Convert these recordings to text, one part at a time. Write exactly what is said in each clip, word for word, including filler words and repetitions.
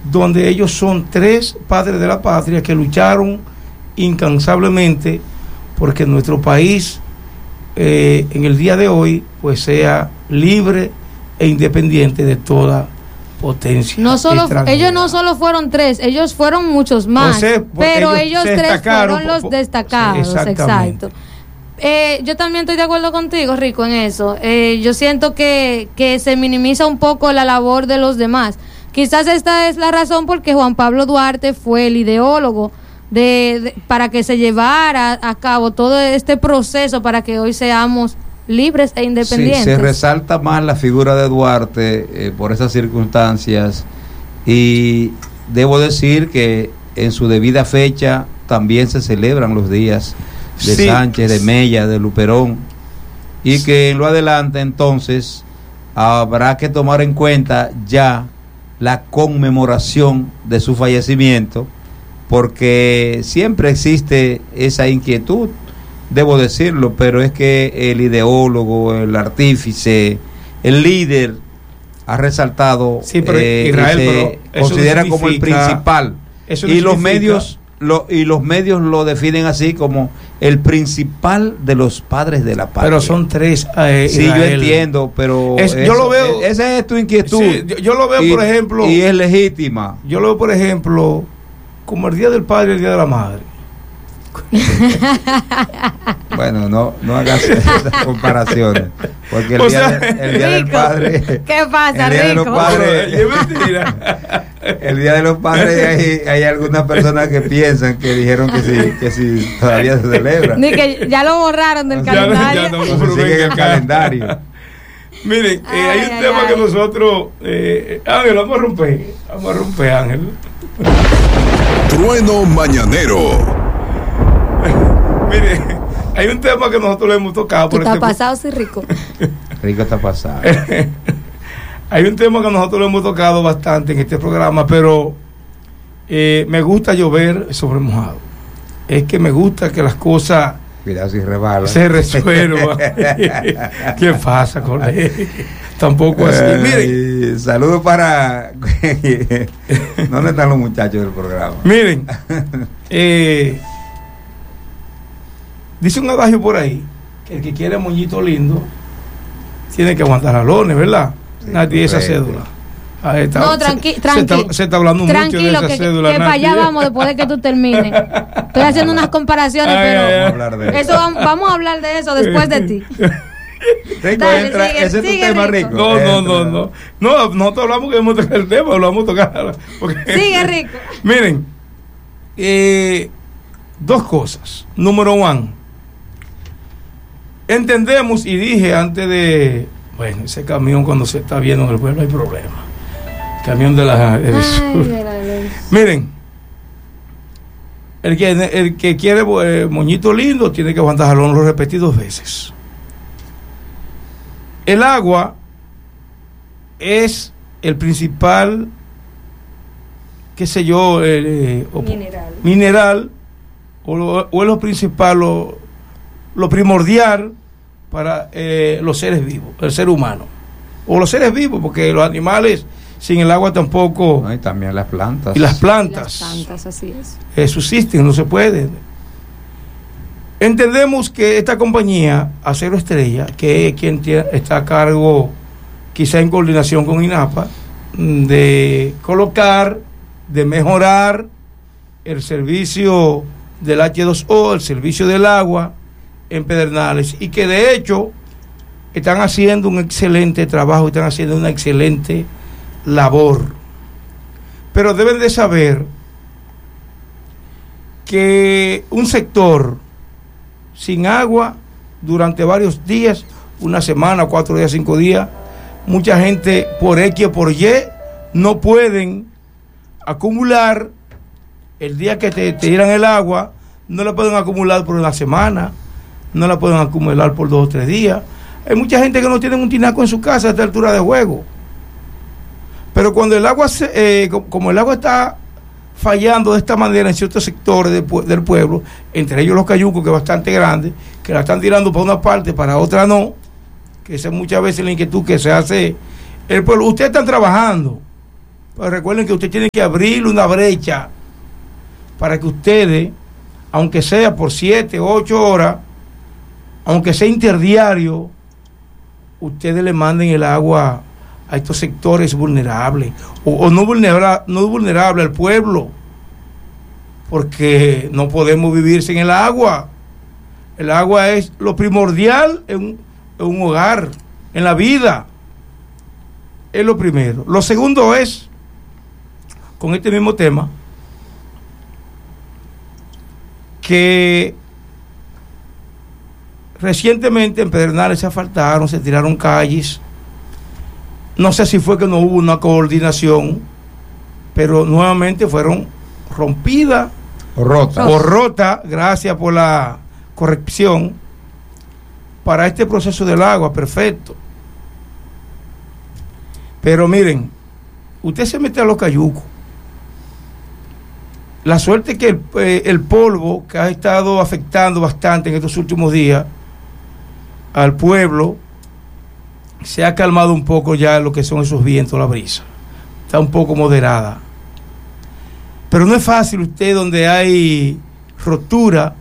donde ellos son tres padres de la patria que lucharon incansablemente porque nuestro país eh, en el día de hoy pues sea libre e independiente de toda potencia. No solo, ellos no solo fueron tres, ellos fueron muchos más, o sea, pero ellos, ellos tres fueron los destacados. Sí, exacto. Eh, yo también estoy de acuerdo contigo, Rico, en eso. Eh, yo siento que, que se minimiza un poco la labor de los demás. Quizás esta es la razón porque Juan Pablo Duarte fue el ideólogo de, de para que se llevara a cabo todo este proceso para que hoy seamos libres e independientes. Sí, se resalta más la figura de Duarte eh, por esas circunstancias, y debo decir que en su debida fecha también se celebran los días de sí. Sánchez, de Mella, de Luperón, y sí. que en lo adelante entonces habrá que tomar en cuenta ya la conmemoración de su fallecimiento, porque siempre existe esa inquietud, debo decirlo, pero es que el ideólogo, el artífice, el líder ha resaltado, sí, pero eh, Israel, y se pero considera como el principal, eso y los medios lo, y los medios lo definen así como el principal de los padres de la patria. Pero son tres. Eh, sí, Israel. Yo entiendo, pero es, eso, yo lo veo. Esa es tu inquietud. Sí, yo, yo lo veo, y, por ejemplo. Y es legítima. Yo lo veo, por ejemplo, como el Día del Padre y el Día de la Madre. Bueno, no, no hagas esas comparaciones, porque el, o día, sea, de, el día del padre, ¿qué pasa, el día Rico? de los padres, es mentira. El día de los padres hay, hay algunas personas que piensan que dijeron que sí, que sí todavía se celebra. Ni que ya lo borraron del ya, calendario. Ya no, no se sigue el calendario. Miren, eh, ay, hay un ay, tema ay. que nosotros, eh, Ángel, vamos a romper, vamos a romper, Ángel. Trueno mañanero. Mire, hay un tema que nosotros le hemos tocado. ¿Tú por estás este... pasado, sí, Rico? Rico está pasado. Hay un tema que nosotros le hemos tocado bastante en este programa, pero eh, me gusta llover sobre mojado. Es que me gusta que las cosas Cuidado si rebala. se resuelvan. ¿Qué pasa con él? Tampoco así. Ay, miren, saludos para ¿dónde están los muchachos del programa? Miren, eh, dice un adagio por ahí que el que quiere moñito lindo tiene que aguantar jalones, ¿verdad? Sí, nadie esa cédula. Ahí está. No, tranqui se, tranqui se, está, se está hablando tranquilo, mucho de esa que, cédula. que para allá vamos después de que tú termines. Estoy haciendo unas comparaciones, ay, pero ay, vamos a hablar de eso vamos, vamos a hablar de eso después de ti. Rico, Dale, entra, sigue, ese es tu sigue, tema, Rico. Rico. No, no, no, Entra. no. No, nosotros hablamos que hemos tocado el tema, lo vamos a tocar. Porque, Sigue, Rico. miren, eh, dos cosas. Número uno, entendemos, y dije antes de, bueno, ese camión cuando se está viendo en el pueblo hay problema. Camión de la del Ay, sur. de la luz. Miren, el que, el que quiere eh, moñito lindo tiene que aguantar jalón, lo repetí dos veces. El agua es el principal, qué sé yo, eh, o, Mineral. mineral o, lo, o es lo principal, lo, lo primordial para eh, los seres vivos, el ser humano, o los seres vivos, porque los animales sin el agua tampoco. No, y también las plantas. Y las plantas, Y las plantas, así es. eh, subsisten, no se puede. Entendemos que esta compañía, Acero Estrella, que es quien tiene, está a cargo, quizá en coordinación con INAPA, de colocar, de mejorar el servicio del hache dos o, el servicio del agua en Pedernales, y que de hecho están haciendo un excelente trabajo, están haciendo una excelente labor. Pero deben de saber que un sector sin agua durante varios días, una semana, cuatro días, cinco días, mucha gente por X o por Y no pueden acumular el día que te, te tiran el agua, no la pueden acumular por una semana, no la pueden acumular por dos o tres días. Hay mucha gente que no tiene un tinaco en su casa a esta altura de juego. Pero cuando el agua, se, eh, como el agua está fallando de esta manera en ciertos sectores de, del pueblo, entre ellos los cayucos, que es bastante grande, que la están tirando para una parte, para otra no, que esa es muchas veces la inquietud que se hace el pueblo. Ustedes están trabajando, Pero recuerden que usted tiene que abrir una brecha para que ustedes, aunque sea por siete, ocho horas, aunque sea interdiario, ustedes le manden el agua a estos sectores vulnerables, o, o no vulnerable, no vulnerable al pueblo, porque no podemos vivir sin el agua. El agua es lo primordial en un, en un hogar, en la vida. Es lo primero. Lo segundo es, con este mismo tema, que recientemente en Pedernales se asfaltaron, se tiraron calles. No sé si fue que no hubo una coordinación, pero nuevamente fueron rompidas o rotas. O rota, gracias por la corrección, para este proceso del agua, perfecto. Pero miren, usted se mete a los cayucos. La suerte es que el, eh, el polvo que ha estado afectando bastante en estos últimos días al pueblo, se ha calmado un poco ya lo que son esos vientos, la brisa. Está un poco moderada. Pero no es fácil usted donde hay rotura,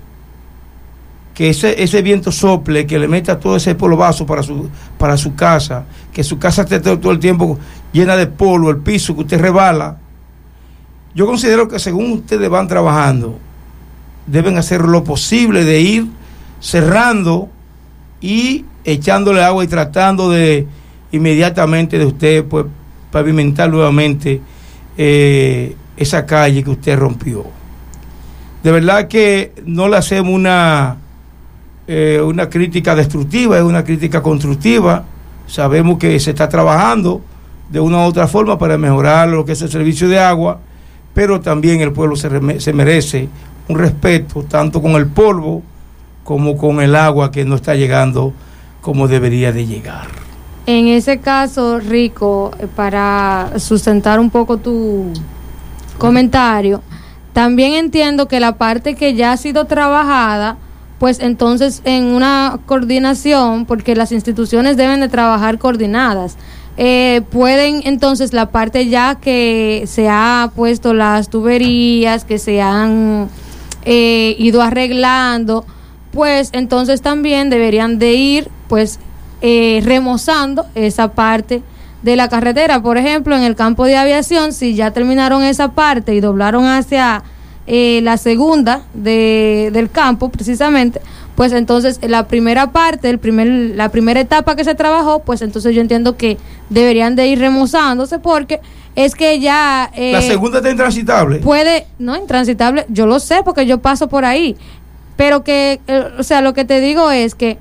que ese, ese viento sople, que le meta todo ese polvazo para su, para su casa, que su casa esté todo, todo el tiempo llena de polvo, el piso que usted rebala. Yo considero que según ustedes van trabajando, deben hacer lo posible de ir cerrando y echándole agua y tratando de inmediatamente de usted pues pavimentar nuevamente eh, esa calle que usted rompió. De verdad que no le hacemos una eh, una crítica destructiva, es una crítica constructiva. Sabemos que se está trabajando de una u otra forma para mejorar lo que es el servicio de agua, pero también el pueblo se, se merece un respeto tanto con el polvo como con el agua que no está llegando como debería de llegar. En ese caso, Rico, para sustentar un poco tu comentario, también entiendo que la parte que ya ha sido trabajada, pues entonces en una coordinación, porque las instituciones deben de trabajar coordinadas, eh, pueden entonces la parte ya que se ha puesto las tuberías, que se han eh, ido arreglando, pues entonces también deberían de ir pues eh, remozando esa parte de la carretera. Por ejemplo, en el campo de aviación, si ya terminaron esa parte y doblaron hacia eh, la segunda de, del campo precisamente, pues entonces la primera parte, el primer, la primera etapa que se trabajó, pues entonces yo entiendo que deberían de ir remozándose, porque es que ya eh, la segunda está intransitable. Puede, no, intransitable, yo lo sé porque yo paso por ahí, pero que, eh, o sea, lo que te digo es que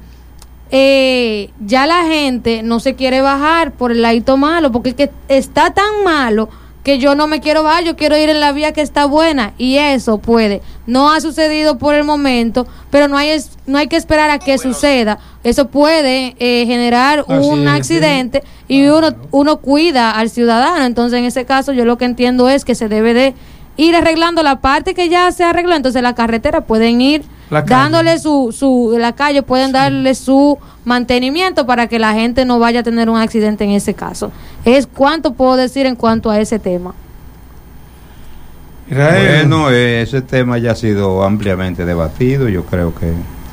eh, ya la gente no se quiere bajar por el ladito malo, porque es que está tan malo que yo no me quiero bajar, yo quiero ir en la vía que está buena, y eso puede, no ha sucedido por el momento, pero no hay es, no hay que esperar a que suceda. Eso puede eh, generar un accidente y uno uno cuida al ciudadano. Entonces en ese caso yo lo que entiendo es que se debe de ir arreglando la parte que ya se arregló. Entonces la carretera pueden ir dándole su, su, la calle pueden sí. darle su mantenimiento para que la gente no vaya a tener un accidente en ese caso. Es cuánto puedo decir en cuanto a ese tema. Bueno, eh, ese tema ya ha sido ampliamente debatido. Yo creo que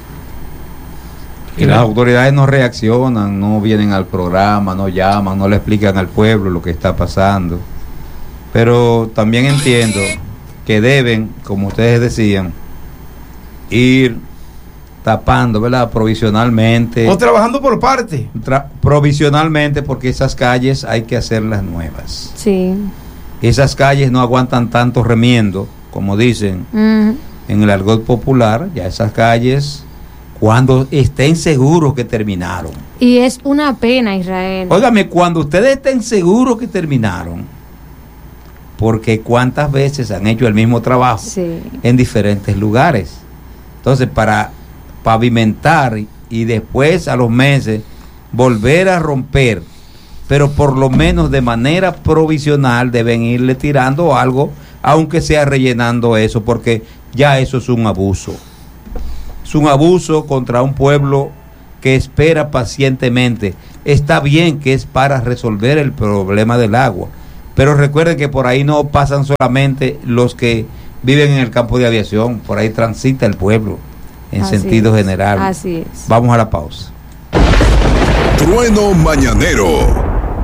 y las autoridades no reaccionan, no vienen al programa, no llaman, no le explican al pueblo lo que está pasando. Pero también entiendo que deben, como ustedes decían, ir tapando, ¿verdad? Provisionalmente. O trabajando por parte. Tra- provisionalmente, porque esas calles hay que hacerlas nuevas. Sí. Esas calles no aguantan tanto remiendo, como dicen uh-huh. en el argot popular. Ya esas calles, cuando estén seguros que terminaron. Y es una pena, Israel. Óigame, cuando ustedes estén seguros que terminaron, porque cuántas veces han hecho el mismo trabajo sí. en diferentes lugares. Entonces, para pavimentar y, y después a los meses volver a romper, pero por lo menos de manera provisional deben irle tirando algo, aunque sea rellenando eso, porque ya eso es un abuso. Es un abuso contra un pueblo que espera pacientemente. Está bien que es para resolver el problema del agua, Pero recuerden que por ahí no pasan solamente los que viven en el campo de aviación, por ahí transita el pueblo en Así sentido es. general. Así es. Vamos a la pausa. Trueno Mañanero.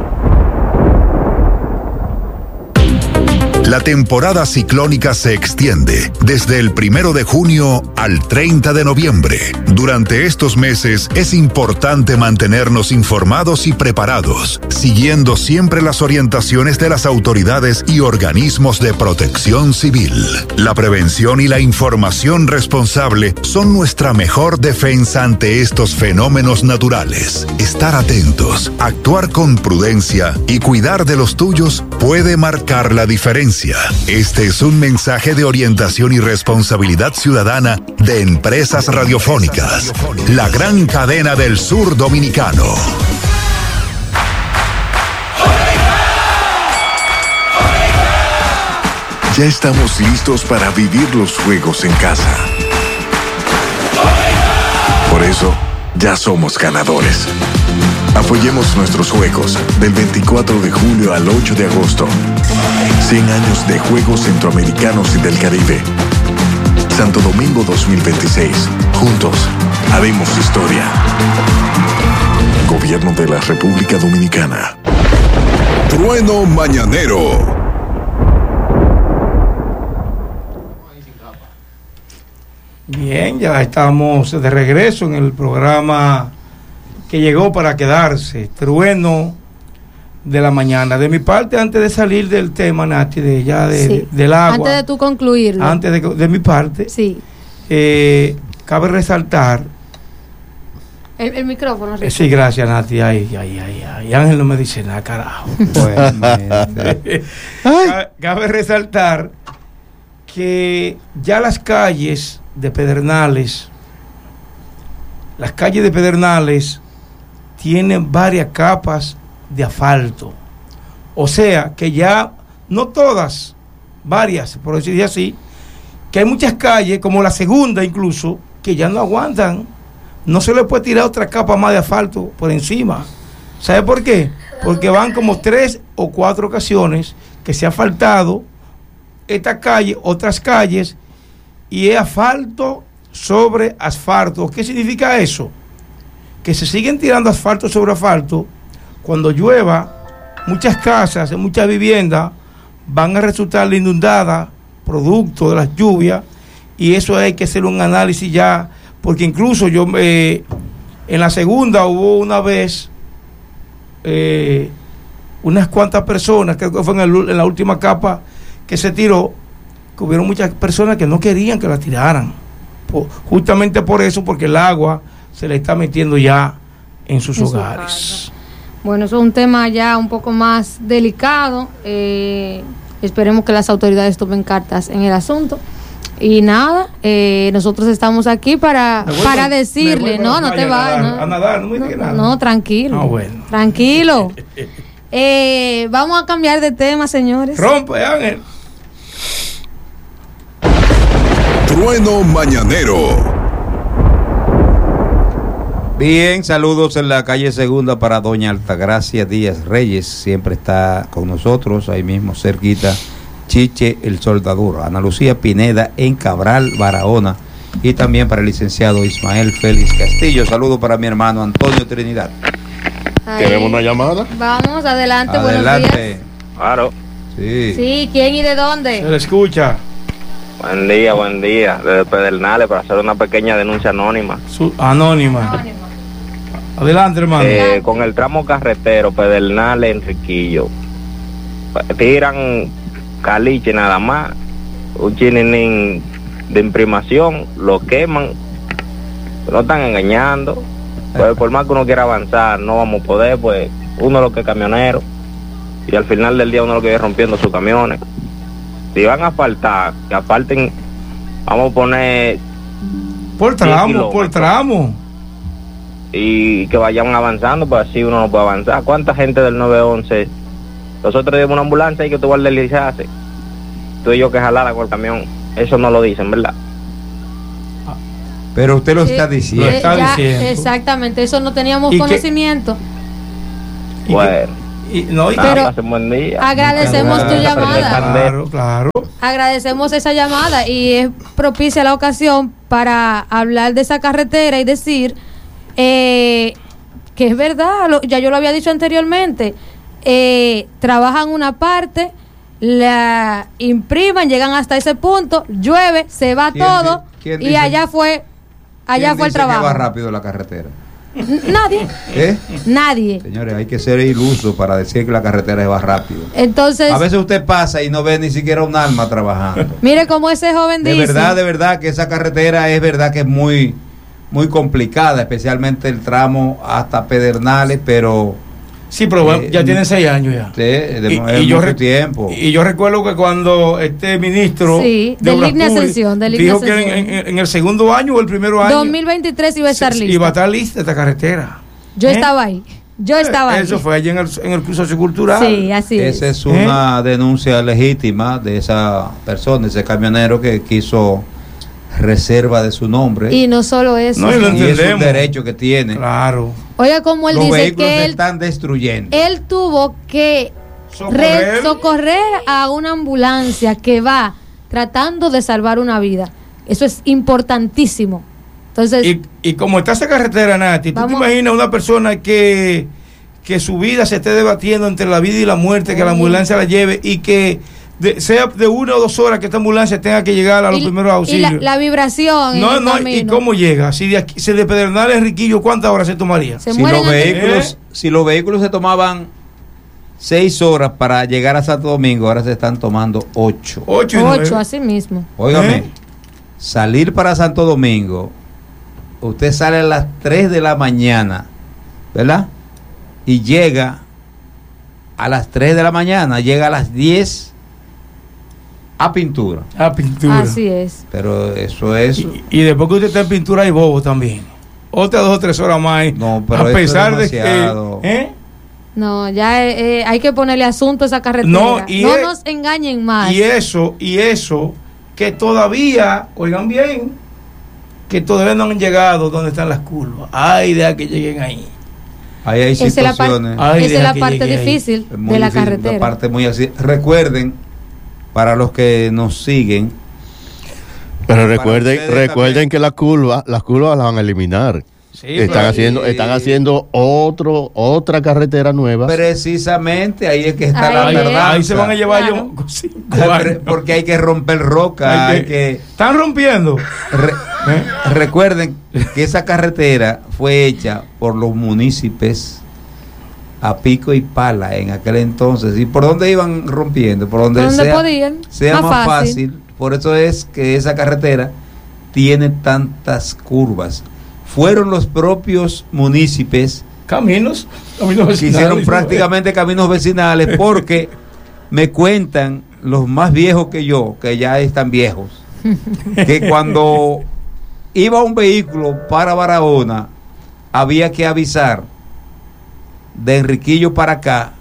La temporada ciclónica se extiende desde el primero de junio al treinta de noviembre. Durante estos meses es importante mantenernos informados y preparados, siguiendo siempre las orientaciones de las autoridades y organismos de protección civil. La prevención y la información responsable son nuestra mejor defensa ante estos fenómenos naturales. Estar atentos, actuar con prudencia y cuidar de los tuyos puede marcar la diferencia. Este es un mensaje de orientación y responsabilidad ciudadana de Empresas Radiofónicas, la gran cadena del sur dominicano. Ya estamos listos para vivir los juegos en casa. Por eso, ya somos ganadores. Apoyemos nuestros juegos del veinticuatro de julio al ocho de agosto. cien años de Juegos Centroamericanos y del Caribe. Santo Domingo dos mil veintiséis. Juntos, haremos historia. Gobierno de la República Dominicana. Trueno Mañanero. Bien, ya estamos de regreso en el programa que llegó para quedarse, Trueno de la Mañana. De mi parte, antes de salir del tema, Nati, de ya de, sí. del agua. Antes de tú concluirlo. Antes de, de mi parte, sí. eh, cabe resaltar. El, el micrófono. Eh, sí, gracias, Nati. Ay, ay, ay, ay. Ángel no me dice nada, carajo. Bueno, cabe resaltar que ya las calles de Pedernales, las calles de Pedernales tienen varias capas de asfalto. O sea, que ya, no todas, varias, por decir así, que hay muchas calles, como la segunda incluso, que ya no aguantan. No se le puede tirar otra capa más de asfalto por encima. ¿Sabe por qué? Porque van como tres o cuatro ocasiones que se ha asfaltado esta calle, otras calles, y es asfalto sobre asfalto. ¿Qué significa eso? Que se siguen tirando asfalto sobre asfalto. Cuando llueva, muchas casas, muchas viviendas van a resultar inundadas producto de las lluvias, y eso hay que hacer un análisis ya, porque incluso yo eh, en la segunda hubo una vez eh, unas cuantas personas, creo que fue en, el, en la última capa que se tiró, que hubieron muchas personas que no querían que la tiraran, por, justamente por eso, porque el agua se le está metiendo ya en sus en hogares. Su bueno, eso es un tema ya un poco más delicado. Eh, esperemos que las autoridades tomen cartas en el asunto. Y nada, eh, nosotros estamos aquí para, vuelvo, para decirle, no, no te vayas. No, a nadar, no me digas nada. No, tranquilo. Ah, bueno. Tranquilo. eh, vamos a cambiar de tema, señores. Rompe, Ángel. Trueno Mañanero. Bien, saludos en la calle Segunda para doña Altagracia Díaz Reyes, siempre está con nosotros, ahí mismo cerquita, Chiche el Soldaduro, Ana Lucía Pineda en Cabral, Barahona, y también para el licenciado Ismael Félix Castillo. Saludos para mi hermano Antonio Trinidad. Ahí. ¿Tenemos una llamada? Vamos, adelante, adelante. Buenos días. Claro. Sí. Sí, ¿quién y de dónde? Se le escucha. Buen día, buen día. Desde Pedernales para hacer una pequeña denuncia anónima. Su, anónima. Anónima. Adelante, hermano. Eh, con el tramo carretero Pedernales Enriquillo, tiran caliche nada más, un chininín de imprimación, lo queman, lo están engañando. Pues por más que uno quiera avanzar, no vamos a poder, pues uno lo que es camionero, y al final del día uno lo que viene rompiendo sus camiones. Si van a asfaltar, que asfalten, vamos a poner por tramo, por tramo, y que vayan avanzando, pues así uno no puede avanzar. ¿Cuánta gente del nueve once? Nosotros tenemos una ambulancia y que tuvo el deslizarse, tú y yo que jalara con el camión, eso no lo dicen, ¿verdad? Pero usted lo sí, está diciendo. Lo está ya, diciendo. Exactamente, eso no teníamos ¿Y conocimiento. Que, y, bueno. que, Y, no, y pero agradecemos claro, tu llamada. Claro, claro. Agradecemos esa llamada y es propicia la ocasión para hablar de esa carretera y decir eh, que es verdad, lo, ya yo lo había dicho anteriormente, eh, trabajan una parte, la impriman, llegan hasta ese punto, llueve, se va todo di, y dice, allá fue allá fue el trabajo. ¿Quién va rápido la carretera? Nadie. ¿Eh? Nadie. Señores, hay que ser iluso para decir que la carretera va rápido. Entonces, a veces usted pasa y no ve ni siquiera un alma trabajando. Mire cómo ese joven de dice. De verdad, de verdad que esa carretera es verdad que es muy muy complicada, especialmente el tramo hasta Pedernales, pero sí, pero eh, ya tienen seis años ya. Sí, de, y, y yo mucho tiempo. Y yo recuerdo que cuando este ministro sí, de Lignia Ascensión, de dijo Ascensión. que en, en, en el segundo año o el primero año dos mil veintitrés iba a estar lista. Iba a estar lista esta carretera. Yo ¿Eh? estaba ahí. Yo estaba Eso ahí. fue allí en el, en el curso sociocultural. Sí, así es. Esa es una ¿Eh? denuncia legítima de esa persona, ese camionero que quiso reserva de su nombre. Y no solo eso. No, y lo y es un derecho que tiene. Claro. Oiga, como él Los dice vehículos que se él, están destruyendo. Él tuvo que socorrer. Re, socorrer a una ambulancia que va tratando de salvar una vida. Eso es importantísimo. Entonces, y, y como está esa carretera, Nati, ¿tú te imaginas una persona que, que su vida se esté debatiendo entre la vida y la muerte, que la ambulancia la lleve y que de, sea de una o dos horas que esta ambulancia tenga que llegar a los y, primeros auxilios? Y la, la vibración. No, no, ¿y cómo llega? Si de, aquí, si de Pedernales a Enriquillo, ¿cuántas horas se tomaría? Se si, los vehículos, ¿Eh? si los vehículos se tomaban seis horas para llegar a Santo Domingo, ahora se están tomando ocho. Ocho, y ocho así mismo. Óigame, ¿Eh? salir para Santo Domingo, usted sale a las tres de la mañana, ¿verdad? Y llega a las tres de la mañana, llega a las diez a Pintura. A Pintura. Así es. Pero eso es... Y, y después que usted está en Pintura hay bobo también. Otras dos o tres horas más. No, pero a pesar es de que... ¿eh? No, ya eh, hay que ponerle asunto a esa carretera. No, y no es, nos engañen más. Y eso, y eso, que todavía, oigan bien, que todavía no han llegado donde están las curvas. Hay idea que lleguen ahí. Ahí hay situaciones. Esa es la parte difícil de la difícil, carretera. La parte muy así. Recuerden, para los que nos siguen. Pero recuerden, recuerden también que las curvas, las curvas las van a eliminar. Sí, están haciendo, están haciendo otro, otra carretera nueva. Precisamente ahí es que está ahí la es. verdad. Ahí se van a llevar claro. yo cinco años. Porque hay que romper roca. Hay que, hay que están rompiendo. Re, ¿eh? Recuerden que esa carretera fue hecha por los municipios a pico y pala en aquel entonces. ¿Y por dónde iban rompiendo? Por donde, ¿Por donde sea, podían? sea más, más fácil. fácil. Por eso es que esa carretera tiene tantas curvas. Fueron los propios municipios caminos, caminos que hicieron prácticamente caminos vecinales, porque me cuentan los más viejos que yo, que ya están viejos, que cuando iba un vehículo para Barahona había que avisar de Enriquillo para acá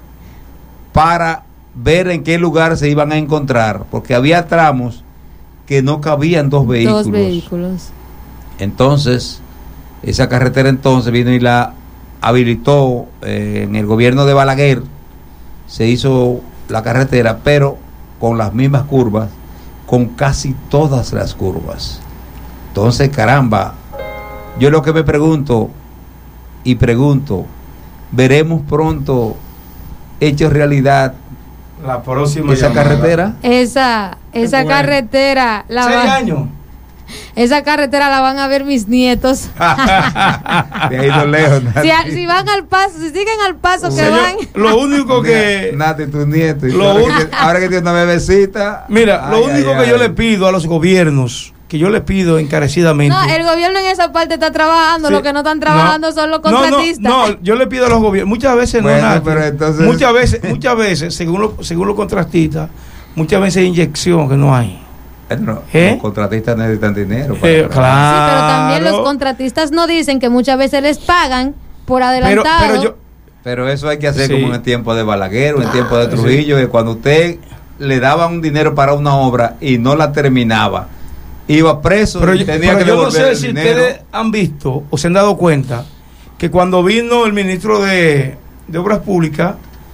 para ver en qué lugar se iban a encontrar, porque había tramos que no cabían dos vehículos. Dos vehículos. Entonces, esa carretera entonces vino y la habilitó eh, en el gobierno de Balaguer, se hizo la carretera, pero con las mismas curvas, con casi todas las curvas. Entonces, caramba, yo lo que me pregunto y pregunto, ¿veremos pronto hecho realidad la próxima esa llamada. carretera? Esa, esa bueno. carretera la seis va, años. Esa carretera la van a ver mis nietos. De ahí no lejos, si, a, si van al paso, si siguen al paso que Señor, van. Lo único que Nati, tu nieto. Lo ahora, un... que, ahora que tiene una bebecita. Mira, ay, lo único ay, que ay. yo le pido a los gobiernos, que yo le pido encarecidamente. No, el gobierno en esa parte está trabajando, sí, lo que no están trabajando no, son los contratistas. No, no, no, yo le pido a los gobiernos, muchas veces bueno, no Nati, pero entonces... muchas veces, muchas veces, según los, según los contratistas, muchas veces hay inyección que no hay. No, ¿Eh? Los contratistas necesitan dinero. Para Eh, claro. Sí, pero también los contratistas no dicen que muchas veces les pagan por adelantado. Pero, pero, yo, pero eso hay que hacer sí. como en el tiempo de Balaguer, en el tiempo de Trujillo, sí. Que cuando usted le daba un dinero para una obra y no la terminaba, iba preso pero y yo, tenía pero que yo devolver no sé el si dinero. ustedes han visto o se han dado cuenta que cuando vino el ministro de, de Obras Públicas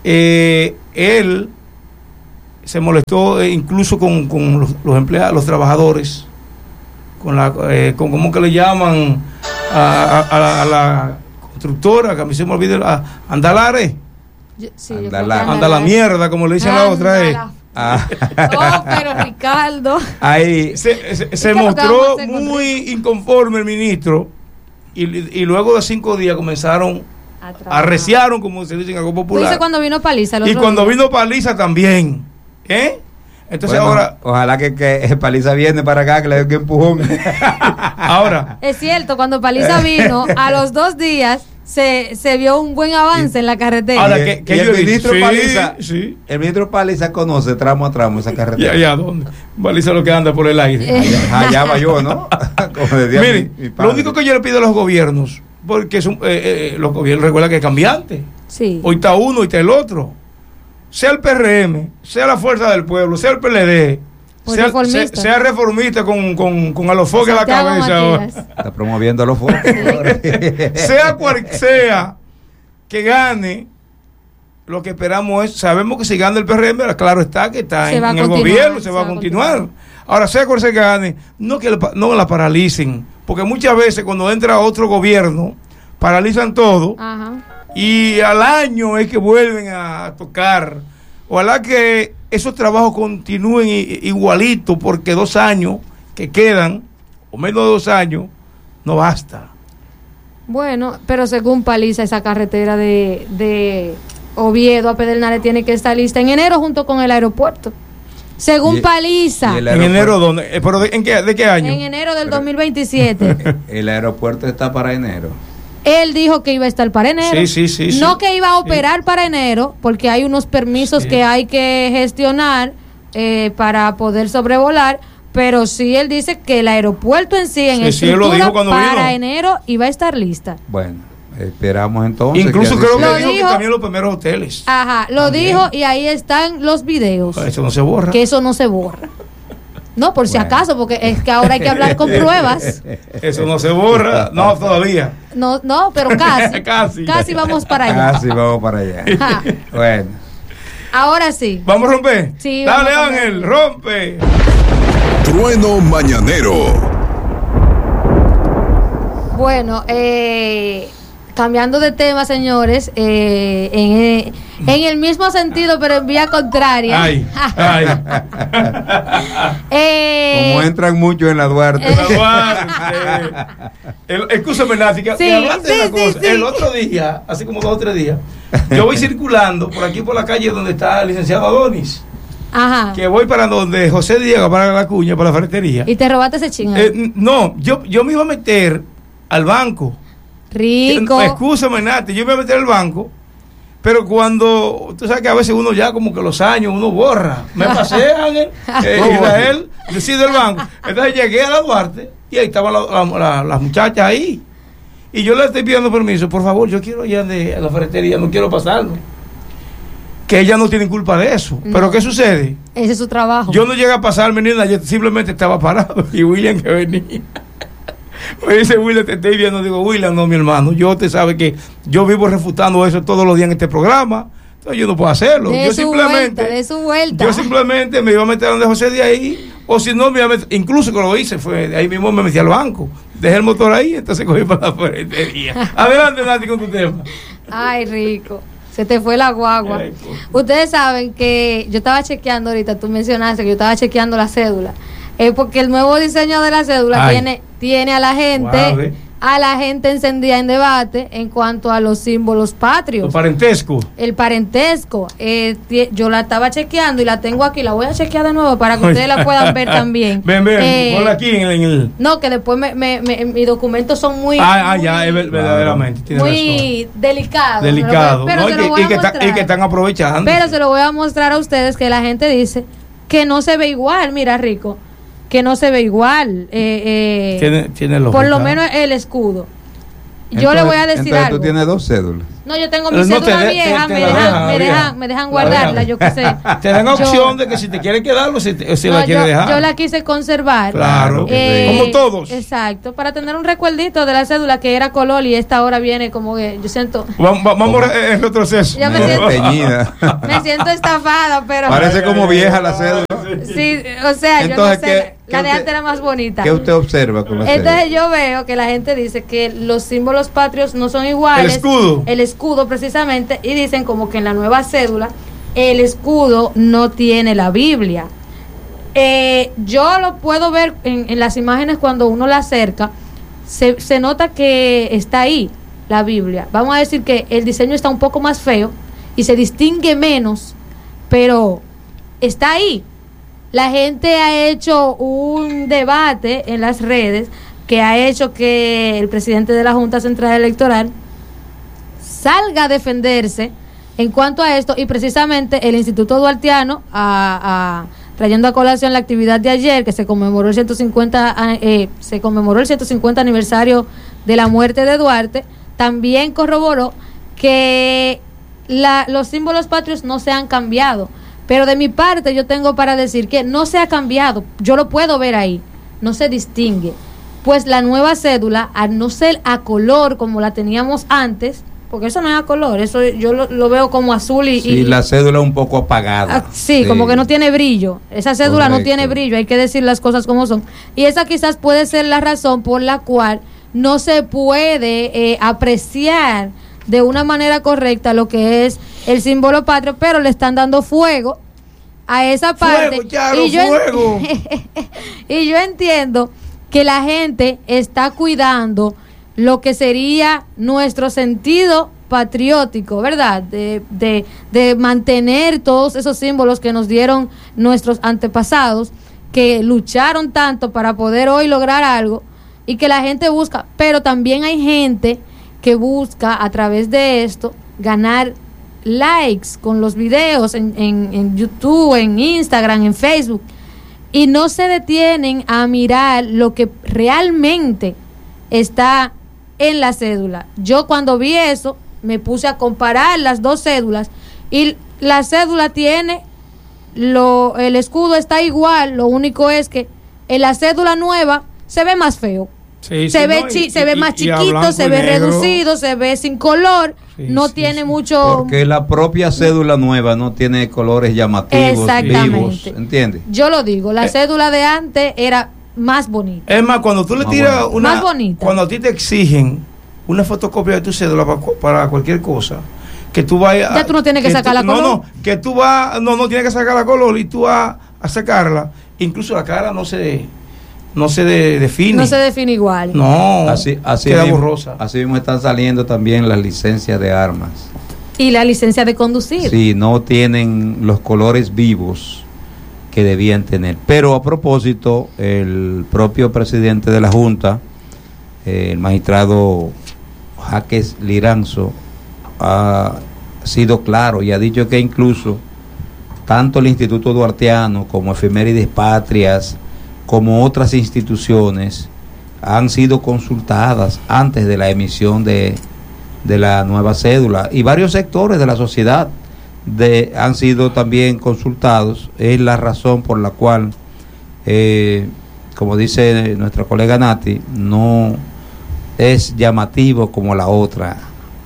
eh, él se molestó eh, incluso con, con los, los empleados, los trabajadores, con la, eh, con cómo que le llaman a, a, a, la, a la constructora, que a mí se me olvida, a Andalare. Yo, sí, Andala, anda la mierda, como le dicen a la otra. Eh. Ah. Oh, pero Ricardo. Ahí se, se, se mostró muy inconforme el ministro y, y luego de cinco días comenzaron, arreciaron, como se dice en algo popular. Dice cuando vino Paliza. El y otro cuando día. vino Paliza también. ¿Eh? Entonces bueno, ahora. Ojalá que, que Paliza viene para acá, que le dé un empujón. Ahora. Es cierto, cuando Paliza vino, a los dos días. Se, se vio un buen avance y, en la carretera. Ahora que, que el ministro sí, Paliza, sí. el ministro Paliza conoce tramo a tramo esa carretera. ¿Y allá dónde? Paliza lo que anda por el aire. Allá, allá va yo, ¿no? Como decía Miren, mi, mi lo único que yo le pido a los gobiernos, porque son, eh, eh, los gobiernos recuerda que es cambiante. Sí. Hoy está uno, hoy está el otro. Sea el P R M, sea la Fuerza del Pueblo, sea el P L D. Pues sea, reformista. sea, sea reformista con, con, con Alofoque a la cabeza ahora. Está promoviendo a los focos. Sea cual sea que gane, lo que esperamos es, sabemos que si gana el P R M, claro está que está en, en el gobierno, se, se va a continuar. continuar. Ahora, sea cual sea que gane, no que le, no la paralicen, porque muchas veces cuando entra otro gobierno, paralizan todo. Ajá. Y al año es que vuelven a tocar. Ojalá que esos trabajos continúen igualitos, porque dos años que quedan, o menos de dos años, no basta. Bueno, pero según Paliza, esa carretera de, de Oviedo a Pedernales tiene que estar lista en enero junto con el aeropuerto. Según y, Paliza. Y ¿En enero dónde? Eh, ¿Pero de, en qué, de qué año? En enero del dos mil veintisiete. El aeropuerto está para enero. Él dijo que iba a estar para enero. Sí, sí, sí. No sí, que iba a operar sí. para enero, porque hay unos permisos sí. que hay que gestionar eh, para poder sobrevolar. Pero sí él dice que el aeropuerto en sí, en sí, estructura, sí, para vino. enero iba a estar lista. Bueno, esperamos entonces. Incluso que creo que dijo, dijo que también los primeros hoteles. Ajá, lo también. dijo y ahí están los videos. Eso no se borra. Que eso no se borra. No, por si bueno. acaso, porque es que ahora hay que hablar con pruebas. Eso no se borra, no, todavía. No, no, pero casi. casi. Casi vamos para allá. Casi vamos para allá. Ajá. Bueno. Ahora sí. ¿Vamos a romper? Sí. Dale, Ángel, rompe. Trueno mañanero. Bueno, eh, cambiando de tema, señores, eh, en, en el mismo sentido, pero en vía contraria. Ay, ay. eh, Como entran mucho en la Duarte. Eh, el, escúchame, Nati, que sí, hablaste sí, de una sí, cosa. sí. El otro día, hace como dos o tres días, yo voy circulando por aquí por la calle donde está el licenciado Adonis. Ajá. Que voy para donde José Diego, para la cuña, para la ferretería. ¿Y te robaste ese chingado? Eh, no, yo, yo me iba a meter al banco. Rico. Eh, Excúsame, Nati, yo me iba a meter al banco, pero cuando, tú sabes que a veces uno ya como que los años, uno borra. Me pasé, Ángel, eh, Israel, decide el banco. Entonces llegué a la Duarte y ahí estaban la, la, la, las muchachas ahí. Y yo le estoy pidiendo permiso, por favor, yo quiero ir a la ferretería, no quiero pasarlo. Que ellas no tienen culpa de eso. No. Pero ¿qué sucede? Ese es su trabajo. Yo no llegué a pasarme ni nada, yo simplemente estaba parado y William que venía. Me dice William, te estoy viendo. Digo, William, no, mi hermano, yo te sabe que yo vivo refutando eso todos los días en este programa. Entonces yo no puedo hacerlo. De yo su simplemente, vuelta, de su vuelta. Yo simplemente me iba a meter donde José de ahí, o si no me iba a meter, incluso que lo hice, fue de ahí mismo me metí al banco. Dejé el motor ahí, entonces cogí para la ferretería. Adelante, Nati, con tu tema. Ay, rico. Se te fue la guagua. Ustedes saben que yo estaba chequeando ahorita, tú mencionaste que yo estaba chequeando la cédula. Es porque el nuevo diseño de la cédula tiene, tiene a la gente, wow, a la gente encendida en debate en cuanto a los símbolos patrios. El parentesco. El parentesco. Eh, yo la estaba chequeando y la tengo aquí, la voy a chequear de nuevo para que ustedes la puedan ver también. Ven, ven, eh, ponla aquí en el, en el... No, que después me, me, me, mis documentos son muy... Ah, ah muy, ya, es verdaderamente. Muy delicados. Delicado. Pero no, se y, lo voy y, a que mostrar. Está, y que están aprovechando. Pero se lo voy a mostrar a ustedes que la gente dice que no se ve igual, mira, Rico, que no se ve igual. Eh, eh, tiene, tiene lógica. Por lo menos el escudo. Yo entonces, le voy a decir algo. Tú tienes dos cédulas. No, yo tengo mi no cédula de, vieja, te, te me, dejan, dejan, me, dejan, me dejan guardarla, yo qué sé. Te dan opción yo, de que si te quieren quedarlo, si, te, si no, la quieres yo, dejar. Yo la quise conservar. Claro, eh, como todos. Exacto, para tener un recuerdito de la cédula que era color y esta ahora viene como que yo siento. Vamos, vamos en retroceso. Yo me siento, me siento estafada, pero. Parece como vieja la cédula. Sí, o sea, entonces, yo no sé. La de antes era más bonita. ¿Qué usted observa con la Entonces cédula? yo veo que la gente dice que los símbolos patrios no son iguales. El escudo. El escudo precisamente. Y dicen como que en la nueva cédula el escudo no tiene la Biblia. Eh, yo lo puedo ver en, en las imágenes cuando uno la acerca. Se, se nota que está ahí la Biblia. Vamos a decir que el diseño está un poco más feo y se distingue menos, pero está ahí. La gente ha hecho un debate en las redes que ha hecho que el presidente de la Junta Central Electoral salga a defenderse en cuanto a esto, y precisamente el Instituto Duartiano, a, a, trayendo a colación la actividad de ayer, que se conmemoró el ciento cincuenta, eh, se conmemoró el ciento cincuenta aniversario de la muerte de Duarte, también corroboró que la, los símbolos patrios no se han cambiado. Pero de mi parte yo tengo para decir que no se ha cambiado, yo lo puedo ver ahí, no se distingue, pues la nueva cédula, al no ser a color como la teníamos antes, porque eso no es a color, eso yo lo, lo veo como azul y... Sí, y la cédula un poco apagada. Ah, sí, sí, como que no tiene brillo, esa cédula Correcto. No tiene brillo, hay que decir las cosas como son, y esa quizás puede ser la razón por la cual no se puede eh, apreciar de una manera correcta lo que es el símbolo patrio, pero le están dando fuego a esa parte. Fuego, Charo, y, yo fuego. y yo entiendo que la gente está cuidando lo que sería nuestro sentido patriótico, ¿verdad? De, de, de mantener todos esos símbolos que nos dieron nuestros antepasados, que lucharon tanto para poder hoy lograr algo, y que la gente busca, pero también hay gente que busca a través de esto ganar likes con los videos en, en, en YouTube, en Instagram, en Facebook, y no se detienen a mirar lo que realmente está en la cédula. Yo cuando vi eso me puse a comparar las dos cédulas, y la cédula tiene lo, el escudo está igual, lo único es que en la cédula nueva se ve más feo. Sí, se, sí, ve no, chi, y, se ve más y, chiquito, y se ve negro. Reducido, se ve sin color, sí, no sí, tiene sí. mucho... Porque la propia cédula nueva no tiene colores llamativos, vivos, ¿entiendes? Yo lo digo, la eh. cédula de antes era más bonita. Es más, cuando tú le más tiras bonita. una... Más bonita. Cuando a ti te exigen una fotocopia de tu cédula para, para cualquier cosa, que tú vayas... Ya tú no tienes que, que sacar tú, la color. No, no, que tú vas... No, no tienes que sacar la color y tú vas a sacarla. Incluso la cara no se... No se de, define. No se define igual. No, así, así queda mismo, borrosa. Así mismo están saliendo también las licencias de armas. Y la licencia de conducir. Sí, no tienen los colores vivos que debían tener. Pero a propósito, el propio presidente de la Junta, eh, el magistrado Jaques Liranzo, ha sido claro y ha dicho que incluso tanto el Instituto Duartiano como Efemérides Patrias, como otras instituciones, han sido consultadas antes de la emisión de, de la nueva cédula, y varios sectores de la sociedad de, han sido también consultados. Es la razón por la cual, eh, como dice nuestra colega Nati, no es llamativo como la otra.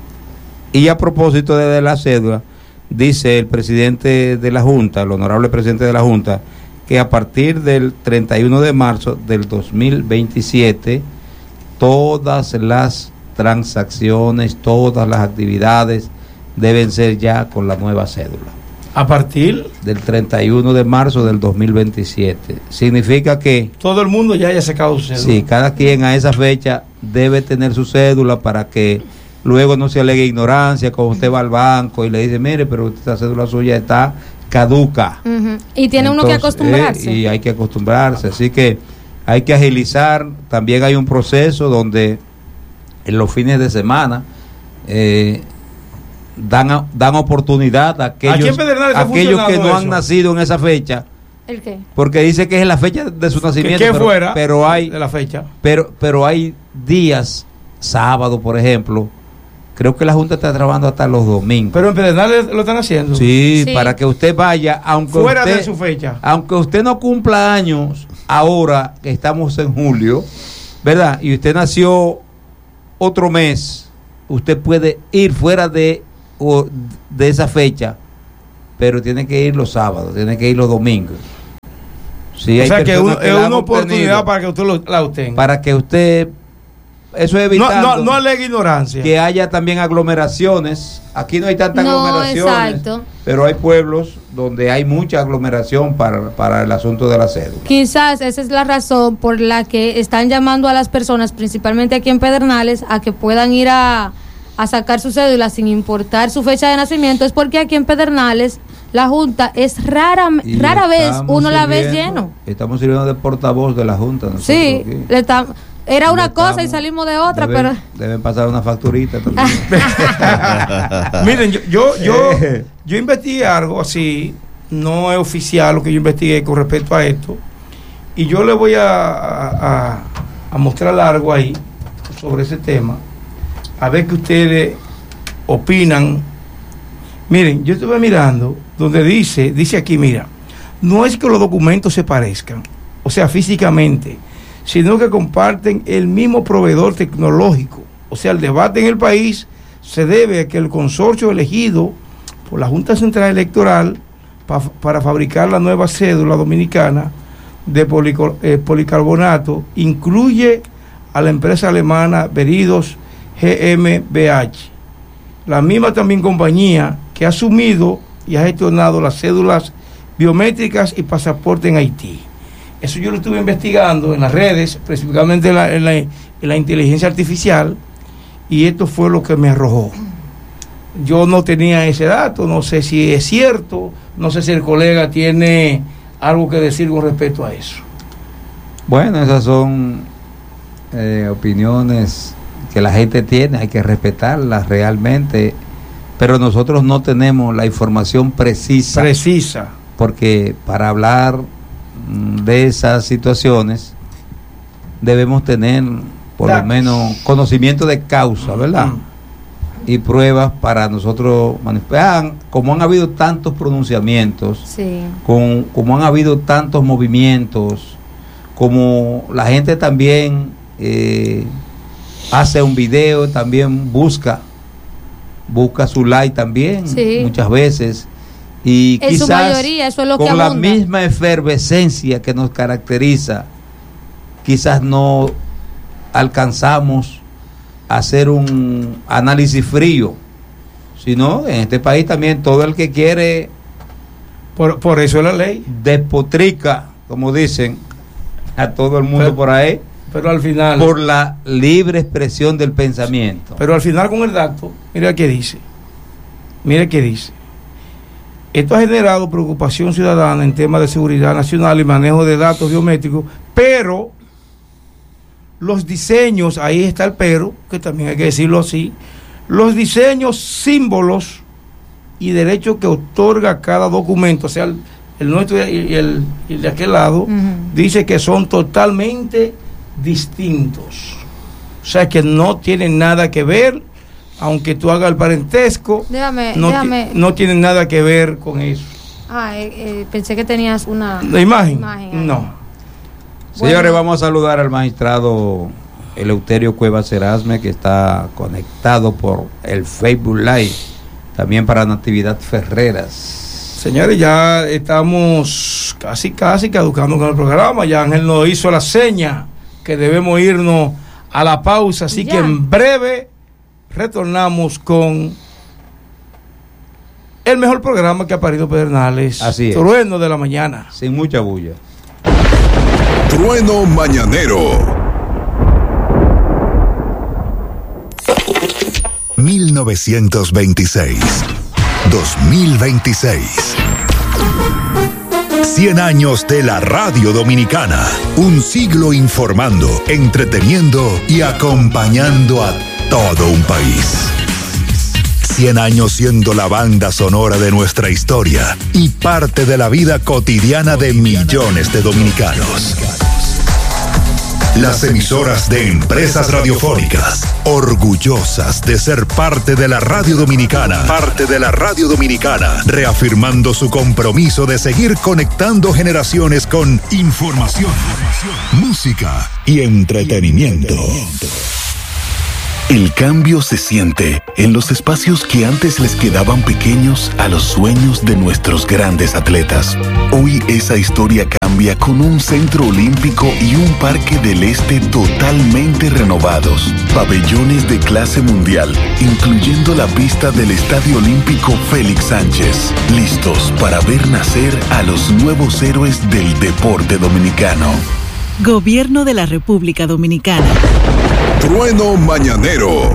Y a propósito de, de la cédula, dice el presidente de la Junta, el honorable presidente de la Junta, que a partir del treinta y uno de marzo del dos mil veintisiete, todas las transacciones, todas las actividades deben ser ya con la nueva cédula. ¿A partir? Del treinta y uno de marzo del dos mil veintisiete. Significa que... todo el mundo ya haya sacado su cédula. Sí, cada quien a esa fecha debe tener su cédula para que luego no se alegue ignorancia, cuando usted va al banco y le dice, mire, pero esta cédula suya está... caduca. Uh-huh. Y tiene Entonces, uno que acostumbrarse. Eh, y hay que acostumbrarse. Así que hay que agilizar. También hay un proceso donde en los fines de semana eh, dan, dan oportunidad a aquellos, a aquellos que no eso? han nacido en esa fecha. ¿El qué? Porque dice que es la fecha de su nacimiento. Que, que pero, fuera pero hay, de la fecha. Pero, pero hay días sábado, por ejemplo. Creo que la Junta está trabajando hasta los domingos. Pero en Pedernales lo están haciendo. Sí, sí, para que usted vaya, aunque fuera usted, de su fecha. Aunque usted no cumpla años ahora que estamos en julio, ¿verdad? Y usted nació otro mes, usted puede ir fuera de, o, de esa fecha, pero tiene que ir los sábados, tiene que ir los domingos. Sí, o sea que, un, que es una oportunidad para que usted lo, la obtenga. Para que usted... Eso es evitando no, no, no alegue ignorancia. Que haya también aglomeraciones. Aquí no hay tantas no, aglomeraciones, exacto. Pero hay pueblos donde hay mucha aglomeración para, para el asunto de la cédula. Quizás esa es la razón por la que están llamando a las personas, principalmente aquí en Pedernales, a que puedan ir a, a sacar su cédula sin importar su fecha de nacimiento. Es porque aquí en Pedernales la Junta es rara, rara vez uno la ve lleno. Estamos sirviendo de portavoz de la Junta. Sí, le estamos... Era una cosa estamos, y salimos de otra, deben, pero... Deben pasar una facturita también. Miren, yo, yo, yo, yo investigué algo así, no es oficial lo que yo investigué con respecto a esto, y yo le voy a, a, a mostrar algo ahí sobre ese tema, a ver qué ustedes opinan. Miren, yo estuve mirando donde dice, dice aquí, mira, no es que los documentos se parezcan, o sea, físicamente, sino que comparten el mismo proveedor tecnológico. O sea, el debate en el país se debe a que el consorcio elegido por la Junta Central Electoral pa, para fabricar la nueva cédula dominicana de polico, eh, policarbonato incluye a la empresa alemana Veridos G m B H, la misma también compañía que ha asumido y ha gestionado las cédulas biométricas y pasaporte en Haití. Eso yo lo estuve investigando en las redes, específicamente en la, en, la, en la inteligencia artificial, y esto fue lo que me arrojó. Yo no tenía ese dato, no sé si es cierto, no sé si el colega tiene algo que decir con respecto a eso. Bueno, esas son eh, opiniones que la gente tiene, hay que respetarlas realmente, pero nosotros no tenemos la información precisa. Precisa. Porque para hablar de esas situaciones debemos tener por Datos. lo menos conocimiento de causa, ¿verdad? Mm. Y pruebas para nosotros manipular. Como han habido tantos pronunciamientos, sí. con, como han habido tantos movimientos, como la gente también eh, hace un video, también busca busca su like también, sí. muchas veces. Y en quizás su mayoría, eso es lo con que la misma efervescencia que nos caracteriza, quizás no alcanzamos a hacer un análisis frío, sino en este país también todo el que quiere, por, por eso es la ley, despotrica, como dicen, a todo el mundo pero, por ahí, pero al final, por la libre expresión del pensamiento. Pero al final con el dato, mira qué dice, mira qué dice. Esto ha generado preocupación ciudadana en temas de seguridad nacional y manejo de datos biométricos, pero los diseños, ahí está el pero, que también hay que decirlo así, los diseños, símbolos y derechos que otorga cada documento, o sea, el, el nuestro y el, y el de aquel lado, uh-huh. dice que son totalmente distintos. O sea, que no tienen nada que ver. Aunque tú hagas el parentesco, déjame, no, déjame. T- no tiene nada que ver con eso. Ah, eh, eh, pensé que tenías una... ¿La imagen? imagen no. Señores, bueno. Vamos a saludar al magistrado Eleuterio Cuevas Erasme, que está conectado por el Facebook Live, también para Natividad Ferreras. Señores, ya estamos casi, casi caducando con el programa. Ya Ángel nos hizo la seña que debemos irnos a la pausa, así ya. que en breve... retornamos con el mejor programa que ha parido Pedernales. Así es. Trueno de la mañana. Sin mucha bulla. Trueno mañanero. mil novecientos veintiséis. dos mil veintiséis. cien años de la radio dominicana. Un siglo informando, entreteniendo y acompañando a todo un país. cien años siendo la banda sonora de nuestra historia y parte de la vida cotidiana de millones de dominicanos. Las emisoras de Empresas Radiofónicas, orgullosas de ser parte de la radio dominicana, parte de la radio dominicana, reafirmando su compromiso de seguir conectando generaciones con información, música y entretenimiento. El cambio se siente en los espacios que antes les quedaban pequeños a los sueños de nuestros grandes atletas. Hoy esa historia cambia con un centro olímpico y un parque del este totalmente renovados. Pabellones de clase mundial, incluyendo la pista del Estadio Olímpico Félix Sánchez. Listos para ver nacer a los nuevos héroes del deporte dominicano. Gobierno de la República Dominicana. Trueno mañanero.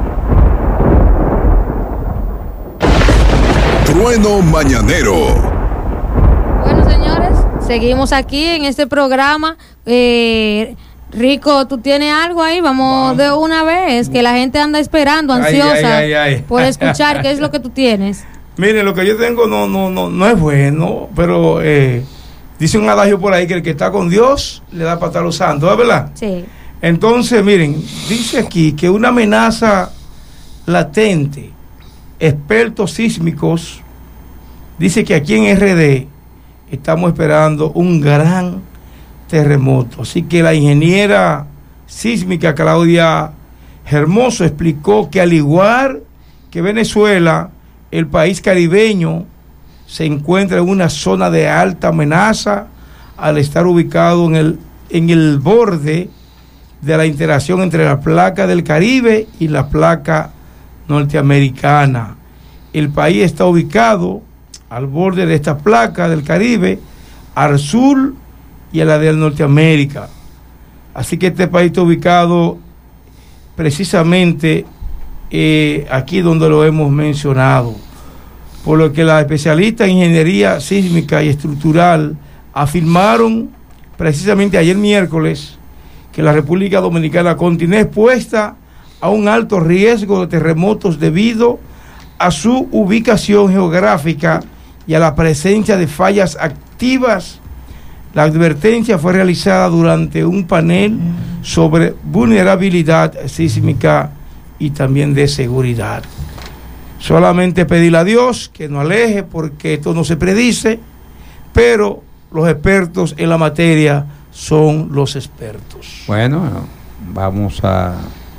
Trueno mañanero. Bueno, señores, seguimos aquí en este programa. Eh, Rico, ¿tú tienes algo ahí? Vamos, Vamos de una vez, que la gente anda esperando, ansiosa ay, ay, ay, ay. por escuchar qué es lo que tú tienes. Mire, lo que yo tengo no, no, no, no es bueno, pero eh, dice un adagio por ahí que el que está con Dios le da para estar los santos, ¿verdad? Sí. Entonces, miren, dice aquí que una amenaza latente, expertos sísmicos, dice que aquí en R D estamos esperando un gran terremoto. Así que la ingeniera sísmica Claudia Hermoso explicó que al igual que Venezuela, el país caribeño se encuentra en una zona de alta amenaza al estar ubicado en el, en el borde de la interacción entre la placa del Caribe y la placa norteamericana. El país está ubicado al borde de esta placa del Caribe, al sur y a la de Norteamérica. Así que este país está ubicado precisamente eh, aquí donde lo hemos mencionado. Por lo que las especialistas en ingeniería sísmica y estructural afirmaron precisamente ayer miércoles que la República Dominicana continúa expuesta a un alto riesgo de terremotos debido a su ubicación geográfica y a la presencia de fallas activas. La advertencia fue realizada durante un panel sobre vulnerabilidad sísmica y también de seguridad. Solamente pedirle a Dios que nos aleje, porque esto no se predice, pero los expertos en la materia son los expertos. Bueno, vamos a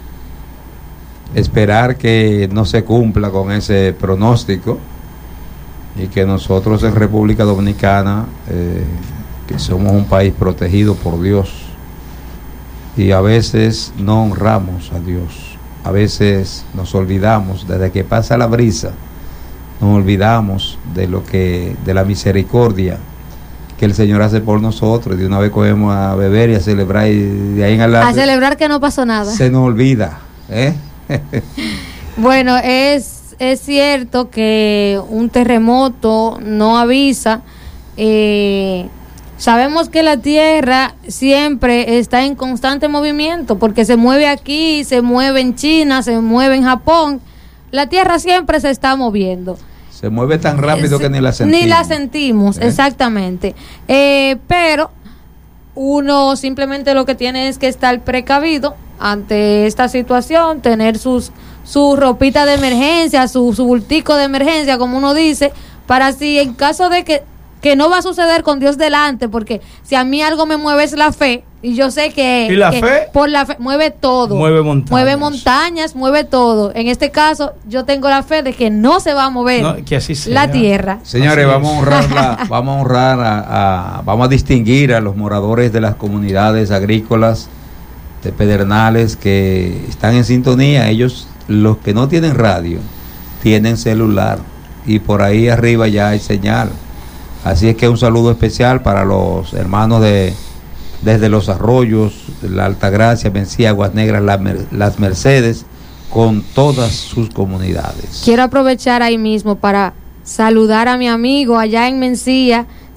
esperar que no se cumpla con ese pronóstico y que nosotros en República Dominicana, eh, que somos un país protegido por Dios, y a veces no honramos a Dios, a veces nos olvidamos, desde que pasa la brisa, nos olvidamos de lo que, de la misericordia que el Señor hace por nosotros, y de una vez cogemos a beber y a celebrar, y de ahí en adelante a celebrar que no pasó nada, se nos olvida, ¿eh? Bueno, es, es cierto que un terremoto no avisa. eh, sabemos que la tierra siempre está en constante movimiento, porque se mueve aquí, se mueve en China, se mueve en Japón. La tierra siempre se está moviendo. Se mueve tan rápido es, que ni la sentimos. Ni la sentimos, ¿eh? Exactamente. Eh, pero uno simplemente lo que tiene es que estar precavido ante esta situación, tener sus su ropita de emergencia, su, su bultico de emergencia, como uno dice, para si en caso de que, que no va a suceder, con Dios delante, porque si a mí algo me mueve es la fe, y yo sé que, ¿Y la que fe? por la fe mueve todo, mueve montañas. mueve montañas, mueve todo. En este caso, yo tengo la fe de que no se va a mover no, que así sea. La tierra. Señores, vamos a honrar, la, vamos a honrar a, a, vamos a distinguir a los moradores de las comunidades agrícolas de Pedernales que están en sintonía. Ellos, los que no tienen radio, tienen celular, y por ahí arriba ya hay señal. Así es que un saludo especial para los hermanos de desde Los Arroyos, la Altagracia, Mencía, Aguas Negras, la, Las Mercedes, con todas sus comunidades. Quiero aprovechar ahí mismo para saludar a mi amigo allá en Mencía,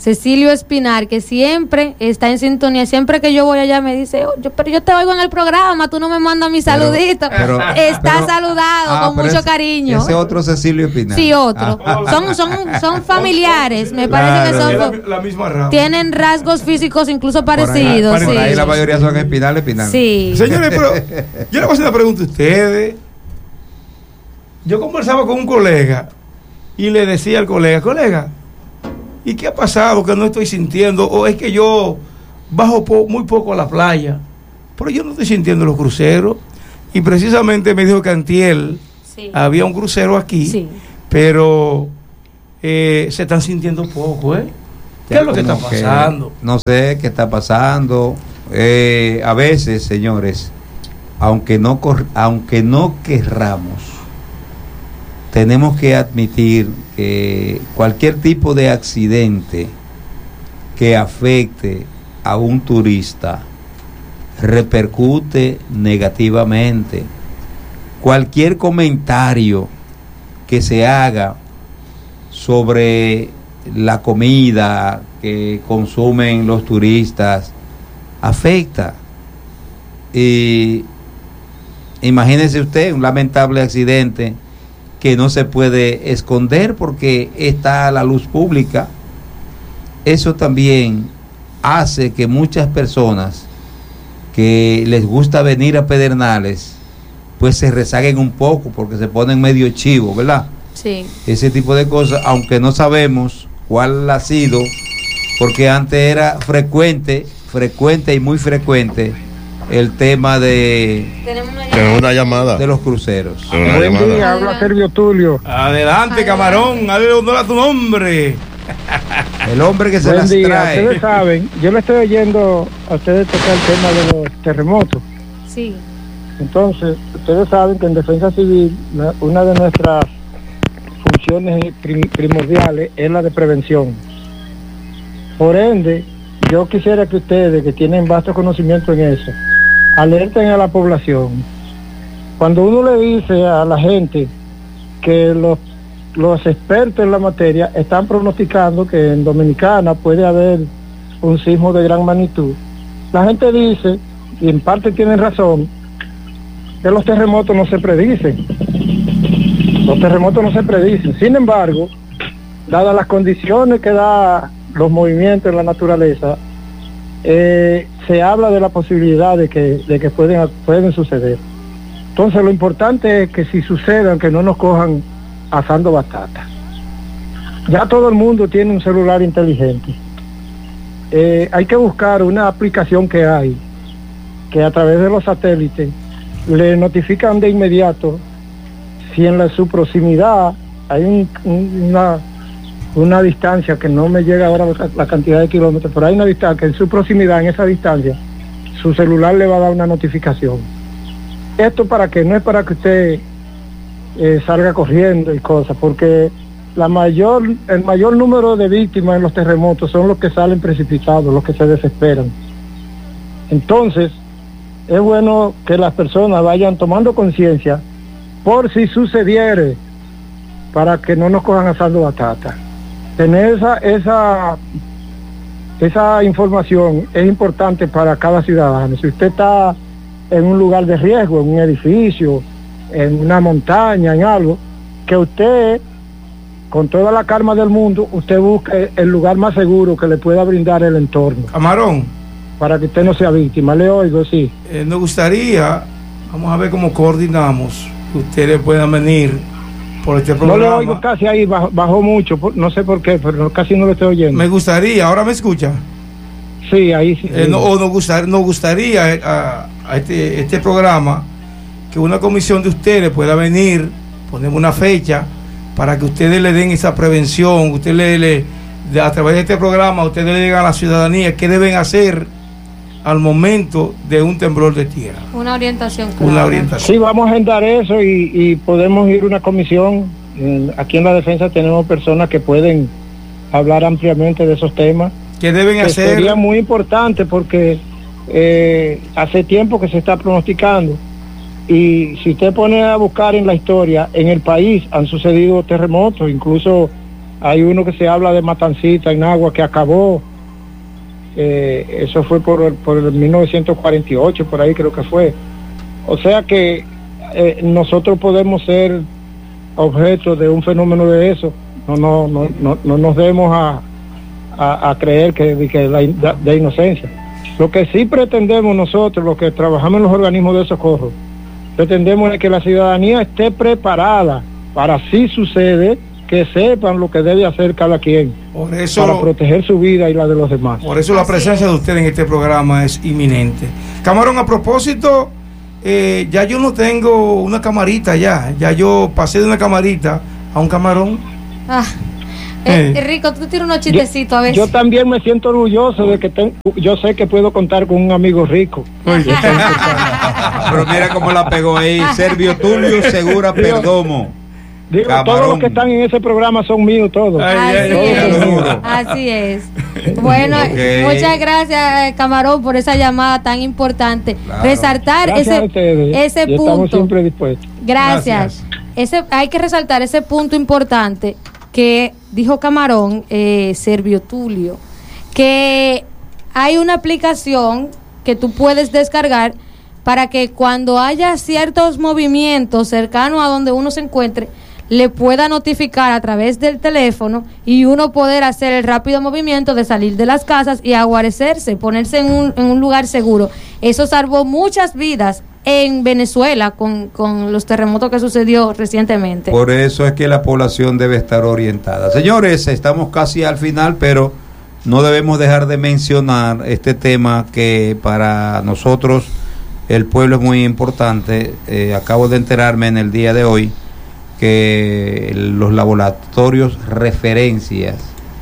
Cecilio Espinar, que siempre está en sintonía, siempre que yo voy allá me dice, oh, yo, pero yo te oigo en el programa, tú no me mandas mi saludito. Pero, está pero, saludado ah, con mucho ese, cariño. Ese otro Cecilio Espinar. Sí, otro. Ah. Son, son, son familiares, me parece claro, que son la, la misma rama. Tienen rasgos físicos incluso parecidos. Por ahí, por sí. ahí la mayoría son Espinar, Espinar. Sí. Señores, pero yo le voy a hacer una pregunta a ustedes. Yo conversaba con un colega y le decía al colega, colega, ¿y qué ha pasado que no estoy sintiendo? O es que yo bajo po- muy poco a la playa, pero yo no estoy sintiendo los cruceros. Y precisamente me dijo que antier sí. había un crucero aquí, sí. pero eh, se están sintiendo poco, ¿eh? ¿Qué ya es lo que está pasando? Que, no sé qué está pasando. Eh, a veces, señores, aunque no, cor- aunque no querramos, tenemos que admitir que cualquier tipo de accidente que afecte a un turista repercute negativamente. Cualquier comentario que se haga sobre la comida que consumen los turistas afecta. Y imagínese usted un lamentable accidente que no se puede esconder porque está a la luz pública. Eso también hace que muchas personas que les gusta venir a Pedernales pues se rezaguen un poco porque se ponen medio chivos, ¿verdad? Sí. Ese tipo de cosas, aunque no sabemos cuál ha sido, porque antes era frecuente, frecuente y muy frecuente el tema de tenemos una llamada de los cruceros. Buen día, habla Servio Tulio. Adelante, camarón, dale honor a tu nombre. El hombre que se Buen las día. trae. Ustedes saben, yo le estoy oyendo a ustedes tocar el tema de los terremotos. Sí. Entonces, ustedes saben que en Defensa Civil una de nuestras funciones prim- primordiales es la de prevención. Por ende, yo quisiera que ustedes, que tienen vasto conocimiento en eso, alerten a la población. Cuando uno le dice a la gente que los, los expertos en la materia están pronosticando que en Dominicana puede haber un sismo de gran magnitud, la gente dice, y en parte tienen razón, que los terremotos no se predicen. Los terremotos no se predicen. Sin embargo, dadas las condiciones que da los movimientos en la naturaleza, eh, se habla de la posibilidad de que, de que pueden, pueden suceder. Entonces lo importante es que si sucedan, que no nos cojan asando batata. Ya todo el mundo tiene un celular inteligente. Eh, hay que buscar una aplicación que hay, que a través de los satélites le notifican de inmediato si en la, su proximidad hay un, un, una, una distancia que no me llega ahora la, la cantidad de kilómetros, pero hay una distancia que en su proximidad, en esa distancia, su celular le va a dar una notificación. Esto para que no es para que usted eh, salga corriendo y cosas, porque la mayor, el mayor número de víctimas en los terremotos son los que salen precipitados, los que se desesperan. Entonces, es bueno que las personas vayan tomando conciencia por si sucediere, para que no nos cojan asando batata. Tener esa, esa, esa información es importante para cada ciudadano. Si usted está en un lugar de riesgo, en un edificio, en una montaña, en algo, que usted, con toda la calma del mundo, usted busque el lugar más seguro que le pueda brindar el entorno. Camarón, para que usted no sea víctima. Le oigo, sí. Eh, nos gustaría, vamos a ver cómo coordinamos, que ustedes puedan venir por este programa. No le oigo casi ahí, bajó, bajó mucho, no sé por qué, pero casi no le estoy oyendo. Me gustaría, ¿ahora me escucha? Sí, ahí sí. Eh, no, o nos, gustar, nos gustaría a, a este, este programa que una comisión de ustedes pueda venir, ponemos una fecha para que ustedes le den esa prevención, ustedes le, le de, a través de este programa, ustedes le digan a la ciudadanía qué deben hacer al momento de un temblor de tierra. Una orientación clara. Una orientación. Sí, vamos a agendar eso y, y podemos ir a una comisión. Aquí en la defensa tenemos personas que pueden hablar ampliamente de esos temas. ¿Qué deben que hacer? Sería muy importante porque eh, hace tiempo que se está pronosticando. Y si usted pone a buscar en la historia, en el país han sucedido terremotos, incluso hay uno que se habla de Matancita en Agua que acabó, eh, eso fue por, por el mil novecientos cuarenta y ocho, por ahí creo que fue. O sea que eh, nosotros podemos ser objeto de un fenómeno de eso, no no no no, no nos demos a, a, a creer que, que la de, de inocencia. Lo que sí pretendemos nosotros, los que trabajamos en los organismos de socorro, pretendemos es que la ciudadanía esté preparada para, si sucede, que sepan lo que debe hacer cada quien por eso, para proteger su vida y la de los demás. Por eso la presencia de usted en este programa es inminente. Camarón, a propósito, eh, ya yo no tengo una camarita ya, ya yo pasé de una camarita a un camarón. Ah. Eh, eh. Rico, tú tienes unos chistecitos yo, a veces. Yo también me siento orgulloso de que ten, yo sé que puedo contar con un amigo rico. Pero mira cómo la pegó ahí, Servio Tulio Segura Perdomo. Digo, todos los que están en ese programa son míos todos. Así, ay, es. Así es. Bueno, okay. Muchas gracias, Camarón, por esa llamada tan importante. Claro. Resaltar gracias ese, ese punto. Estamos siempre dispuestos. Gracias. gracias. Ese, hay que resaltar ese punto importante que dijo Camarón, eh, Servio Tulio, que hay una aplicación que tú puedes descargar para que cuando haya ciertos movimientos cercanos a donde uno se encuentre, le pueda notificar a través del teléfono y uno poder hacer el rápido movimiento de salir de las casas y aguarecerse, ponerse en un, en un lugar seguro. Eso salvó muchas vidas en Venezuela con, con los terremotos que sucedió recientemente. Por eso es que la población debe estar orientada. Señores, estamos casi al final, pero no debemos dejar de mencionar este tema que para nosotros el pueblo es muy importante. Eh, acabo de enterarme en el día de hoy que los laboratorios referencias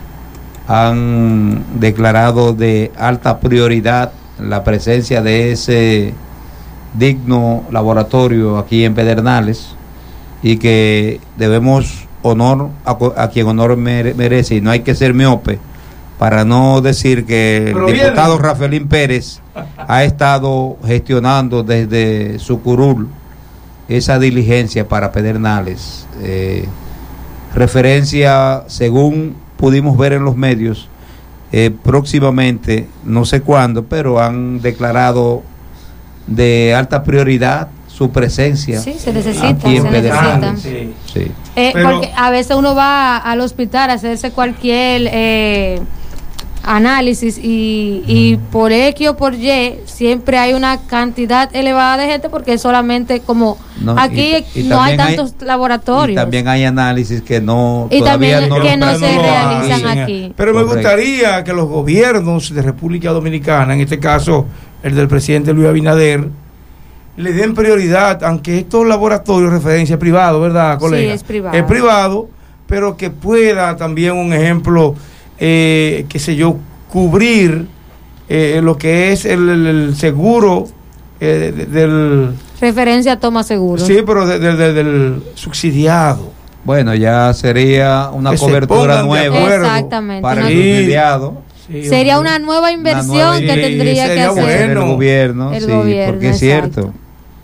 han declarado de alta prioridad la presencia de ese digno laboratorio aquí en Pedernales y que debemos honor a, a quien honor mere, merece, y no hay que ser miope para no decir que el Pero diputado viene. Rafaelín Pérez ha estado gestionando desde su curul esa diligencia para Pedernales. Eh, referencia, según pudimos ver en los medios, eh, próximamente, no sé cuándo, pero han declarado de alta prioridad su presencia. Sí, se necesita, aquí en se Pedernales. Sí. Sí. Eh, porque a veces uno va al hospital a hacerse cualquier eh, análisis y, y por X o por Y siempre hay una cantidad elevada de gente porque solamente como no, aquí y, y no hay tantos hay, laboratorios. Y también hay análisis que no y todavía también no, que no, no se realizan aquí. aquí. Pero Correcto. Me gustaría que los gobiernos de República Dominicana, en este caso el del presidente Luis Abinader, le den prioridad, aunque estos laboratorios referencia privado, ¿verdad, colega? Sí, es privado. Es privado, pero que pueda también un ejemplo, eh, qué sé yo, cubrir eh, lo que es el, el, el seguro eh, de, del... Referencia toma seguro. Sí, pero de, de, de, del subsidiado. Bueno, ya sería una que cobertura nueva. Exactamente. Para el subsidiado. Sí, sería una nueva inversión una nueva, que sí, tendría que hacer bueno. el gobierno, el sí, gobierno, porque es cierto,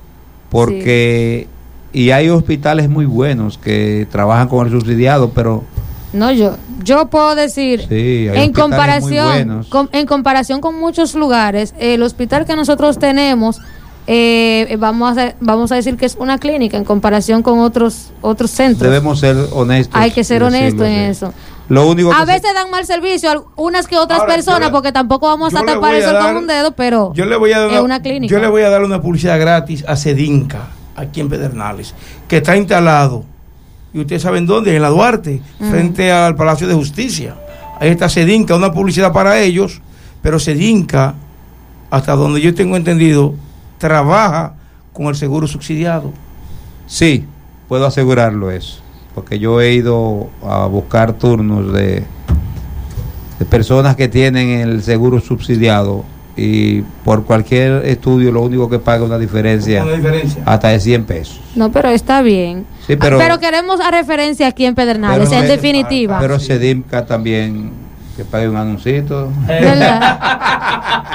porque sí. Y hay hospitales muy buenos que trabajan con el subsidiado, pero no yo yo puedo decir sí, en comparación con, en comparación con muchos lugares, el hospital que nosotros tenemos eh, vamos a vamos a decir que es una clínica en comparación con otros otros centros. Debemos ser honestos. Hay que ser honestos en eso. Lo único a veces se... dan mal servicio unas que otras Ahora, personas, le, porque tampoco vamos a tapar eso dar, con un dedo, pero yo le voy a dar es una, una clínica. Yo le voy a dar una publicidad gratis a Sedinca, aquí en Pedernales, que está instalado, y ustedes saben dónde, en la Duarte, uh-huh. frente al Palacio de Justicia. Ahí está Sedinca, una publicidad para ellos, pero Sedinca, hasta donde yo tengo entendido, trabaja con el seguro subsidiado. Sí, puedo asegurarlo eso. Porque yo he ido a buscar turnos de, de personas que tienen el seguro subsidiado y por cualquier estudio lo único que paga una diferencia, una diferencia. hasta de cien pesos. No, pero está bien. Sí, pero, ah, pero queremos a referencia aquí en Pedernales, en definitiva. Pero Sedimca también, que pague un anuncito. ¿Verdad?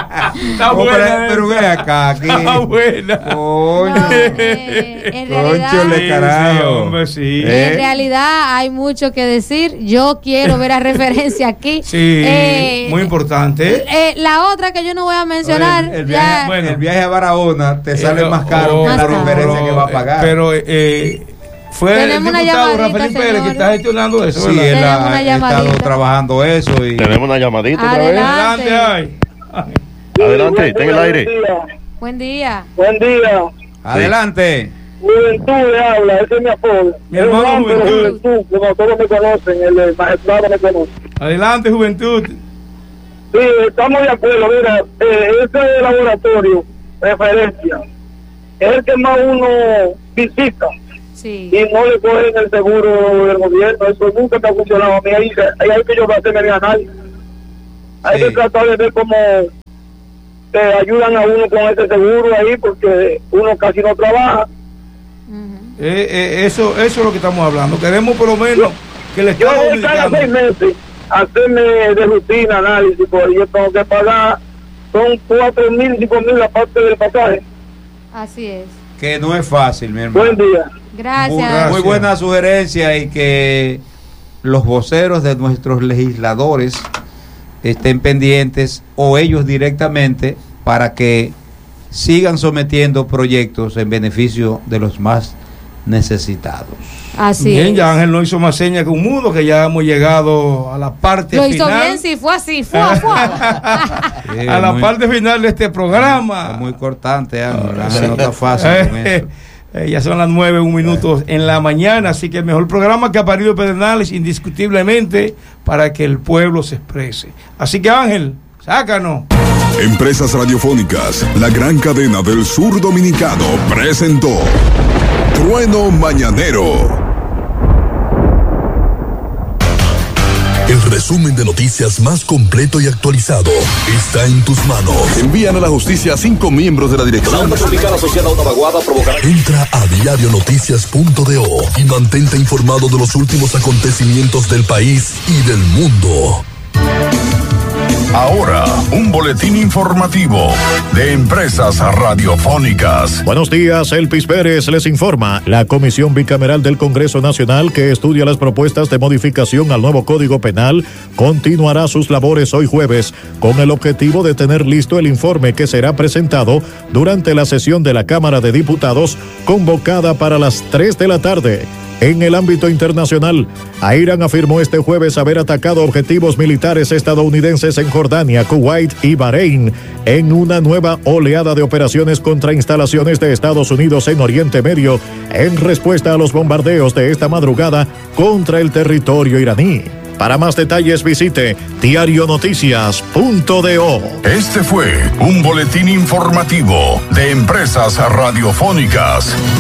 Está buena. Pero, pero ve acá. Aquí. Está buena. Coño. No, eh, en realidad, Conchole, carajo. Sí, hombre, sí. En ¿Eh? realidad hay mucho que decir. Yo quiero ver a referencia aquí. Sí, Eh, muy importante. eh, la otra que yo no voy a mencionar. El, el ya- viaje, bueno, el viaje a Barahona te sale Eh, más caro oh, que la pero- referencia que va a pagar. Pero eh, fue Tenemos el una diputado llamadita, Rafael Pérez que señores. está gestionando eso, sí, ¿verdad? él Tenemos ha, una ha estado llamadita. trabajando eso y Tenemos una llamadita otra vez. Adelante. Adelante, ay. Adelante, está en el aire. Buen día. Buen día. adelante. Juventud le habla, ese es mi apodo. Mi hermano Es un hombre de Juventud. Juventud, como todos me conocen, el magistrado me conoce. Adelante, juventud. Sí, estamos de acuerdo. Mira, eh, ese laboratorio, referencia, es el que más uno visita Sí. y no le cogen el seguro del gobierno. Eso nunca me ha funcionado a mí. Ahí, ahí hay que yo hacerme mi análisis. Hay Sí. que tratar de ver cómo te ayudan a uno con ese seguro ahí, porque uno casi no trabaja. Ujú. Eh, eh, eso, eso es lo que estamos hablando. Queremos por lo menos que el Yo Estado voy cada seis dominicano. meses a hacerme de rutina análisis, porque yo tengo que pagar, son cuatro mil, cinco mil la parte del pasaje. Así es. Que no es fácil, mi hermano. Buen día. Gracias. Muy, muy buena sugerencia y que los voceros de nuestros legisladores estén pendientes o ellos directamente para que sigan sometiendo proyectos en beneficio de los más necesitados. Así Bien, es. ya Ángel no hizo más señas que un mudo, que ya hemos llegado a la parte Lo final. hizo bien, sí, fue así, fue, fue. Sí, a la muy- parte final de este programa. Es muy cortante, Ángel. Ah, Ángel sí. no está fácil con Eh, eso. eh, ya son las nueve, un minuto en la mañana, así que el mejor programa que ha parido Pedernales, indiscutiblemente, para que el pueblo se exprese. Así que Ángel, sácanos. Empresas Radiofónicas, la gran cadena del sur dominicano, presentó Trueno Mañanero. El resumen de noticias más completo y actualizado está en tus manos. Envían a la justicia a cinco miembros de la dirección. Entra a diario noticias punto do y mantente informado de los últimos acontecimientos del país y del mundo. Ahora, un boletín informativo de Empresas Radiofónicas. Buenos días, Elpis Pérez les informa. La Comisión Bicameral del Congreso Nacional, que estudia las propuestas de modificación al nuevo Código Penal, continuará sus labores hoy jueves con el objetivo de tener listo el informe que será presentado durante la sesión de la Cámara de Diputados convocada para las tres de la tarde. En el ámbito internacional, Irán afirmó este jueves haber atacado objetivos militares estadounidenses en Jordania, Kuwait y Bahrein en una nueva oleada de operaciones contra instalaciones de Estados Unidos en Oriente Medio en respuesta a los bombardeos de esta madrugada contra el territorio iraní. Para más detalles visite diario noticias punto do. Este fue un boletín informativo de Empresas Radiofónicas.